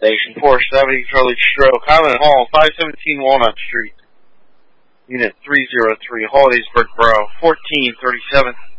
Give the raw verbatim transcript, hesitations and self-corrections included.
Station four seventy, Charlie Stroke, Highland Hall, five seventeen Walnut Street. Unit three oh three, Hollidaysburg Borough, fourteen thirty-seven.